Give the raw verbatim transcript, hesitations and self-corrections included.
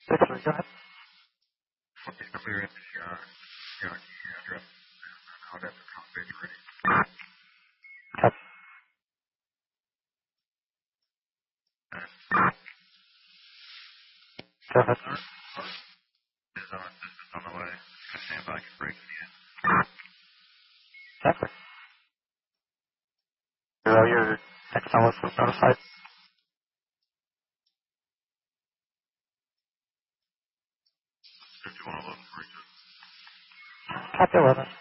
Six, go ahead. Okay, clear in the uh, county address and how that's accommodated ready. Okay. Go ahead. Is on, is on the way. Stand by, can break it in. Exactly. Zero, your external list was notified. fifty-one eleven, break it. Copy eleven.